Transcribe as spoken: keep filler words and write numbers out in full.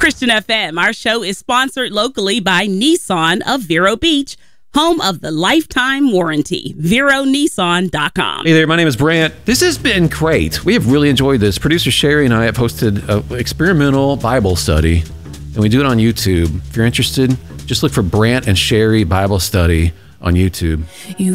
Christian F M. Our show is sponsored locally by Nissan of Vero Beach, home of the lifetime warranty. Vero Nissan dot com. Hey there, my name is Brant. This has been great. We have really enjoyed this. Producer Sherry and I have hosted an experimental Bible study, and we do it on YouTube. If you're interested, just look for Brant and Sherry Bible Study on YouTube. You